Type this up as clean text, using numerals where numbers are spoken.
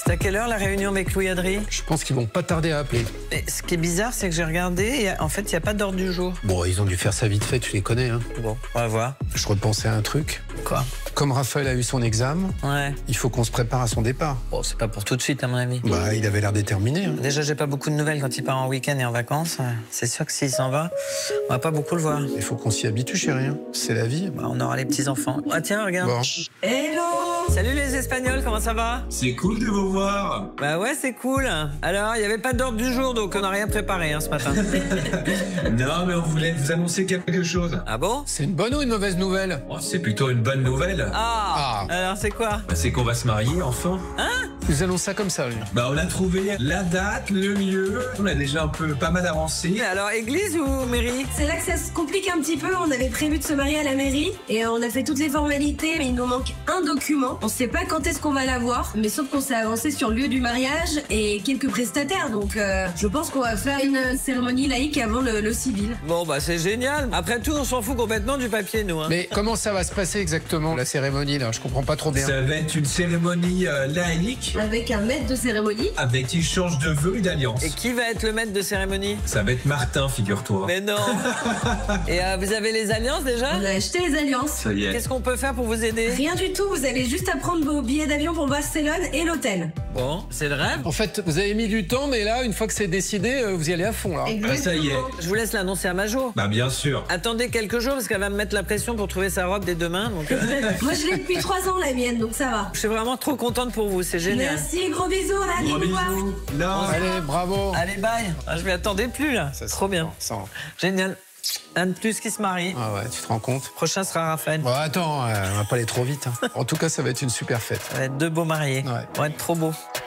C'est à quelle heure la réunion avec Louis Adri? Je pense qu'ils vont pas tarder à appeler. Et ce qui est bizarre, c'est que j'ai regardé et en fait, il n'y a pas d'ordre du jour. Bon, ils ont dû faire ça vite fait, tu les connais, hein. Bon, on va voir. Je repensais à un truc. Quoi? Comme Raphaël a eu son examen, Ouais. il faut qu'on se prépare à son départ. Bon, c'est pas pour tout de suite, à mon avis. Bah, il avait l'air déterminé, hein. Déjà, j'ai pas beaucoup de nouvelles quand il part en week-end et en vacances. C'est sûr que s'il s'en va, on va pas beaucoup le voir. Il faut qu'on s'y habitue, chérie, hein. C'est la vie. Bah, on aura les petits-enfants. Ah tiens, regarde. Bon. Hello! Salut les Espagnols, comment ça va? C'est cool de vous voir. Bah ouais, c'est cool. Alors, il n'y avait pas d'ordre du jour, donc on n'a rien préparé ce matin. Non, mais on voulait vous annoncer quelque chose. Ah bon? C'est une bonne ou une mauvaise nouvelle? Oh, c'est plutôt une bonne nouvelle. Ah. Alors, c'est quoi? Bah, c'est qu'on va se marier enfin. Il nous annonce ça comme ça, lui. Bah, on a trouvé la date, le lieu. On a déjà un peu pas mal avancé. Alors, église ou mairie? C'est là que ça se complique un petit peu. On avait prévu de se marier à la mairie et on a fait toutes les formalités, mais il nous manque un document. On sait pas quand est-ce qu'on va l'avoir, mais sauf qu'on s'est avancé sur le lieu du mariage et quelques prestataires. Donc, je pense qu'on va faire une cérémonie laïque avant le civil. Bon, bah c'est génial. Après tout, on s'en fout complètement du papier, nous. Hein. Mais comment ça va se passer exactement, la cérémonie, là? Je comprends pas trop bien. Ça va être une cérémonie laïque Avec un maître de cérémonie. avec échange de vœux et d'alliances. Et qui va être le maître de cérémonie? Ça va être Martin, figure-toi. Mais non. Et vous avez les alliances déjà? On a acheté les alliances. Ça y est. Qu'est-ce qu'on peut faire pour vous aider? Rien du tout, vous avez juste à prendre vos billets d'avion pour Barcelone et l'hôtel. Bon, c'est le rêve. En fait, vous avez mis du temps, mais là, une fois que c'est décidé, vous y allez à fond, là. Bah, ça y est. Je vous laisse l'annoncer à Majo. Bah, bien sûr. Attendez quelques jours parce qu'elle va me mettre la pression pour trouver sa robe dès demain. Donc, Moi, je l'ai depuis 3 ans, la mienne, donc ça va. je suis vraiment trop contente pour vous, c'est génial. Merci, gros bisous, là, Gros allez vous voir. bisous. Non. Allez, bravo. Allez, bye. Ah, je m'y attendais plus là. Trop bien. Ça. Génial. Un de plus qui se marie. Ah ouais, tu te rends compte? Prochain sera Raphaël. Bon, attends, on va pas aller trop vite, hein. En tout cas, ça va être une super fête. Ça va être deux beaux mariés. Ouais. Ils vont être trop beaux.